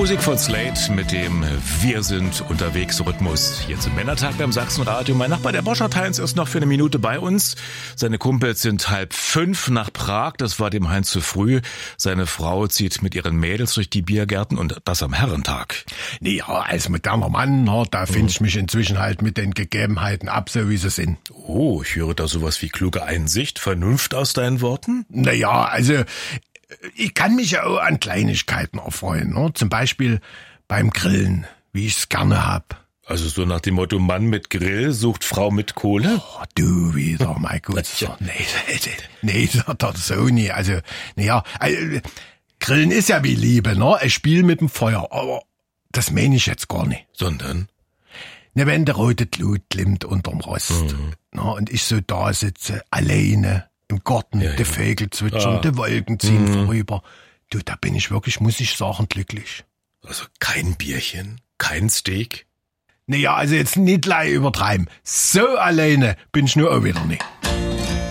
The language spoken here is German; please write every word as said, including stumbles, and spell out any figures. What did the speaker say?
Musik von Slate mit dem Wir sind unterwegs Rhythmus. Jetzt im Männertag beim Sachsenradio. Mein Nachbar, der Boschert Heinz, ist noch für eine Minute bei uns. Seine Kumpels sind halb fünf nach Prag. Das war dem Heinz zu früh. Seine Frau zieht mit ihren Mädels durch die Biergärten und das am Herrentag. Nee, ja, als moderner Mann, da finde ich mich inzwischen halt mit den Gegebenheiten ab, so wie sie sind. Oh, ich höre da sowas wie kluge Einsicht, Vernunft aus deinen Worten? Naja, also ich kann mich ja auch an Kleinigkeiten erfreuen, ne? Zum Beispiel beim Grillen, wie ich's gerne hab. Also so nach dem Motto, Mann mit Grill sucht Frau mit Kohle? Oh, du wieder, mein Gott. Ja. Nee, nee, das so nie. Also, naja, also, Grillen ist ja wie Liebe, ne? Ein Spiel mit dem Feuer, aber das meine ich jetzt gar nicht. Sondern? Ne, wenn der rote Glut glimmt unterm Rost, mhm. ne, und ich so da sitze, alleine, im Garten, ja, die ja. Vögel zwitschern, ah. die Wolken ziehen mhm. vorüber. Du, da bin ich wirklich, muss ich sagen, glücklich. Also kein Bierchen, kein Steak? Naja, also jetzt nicht gleich übertreiben. So alleine bin ich nur auch wieder nicht.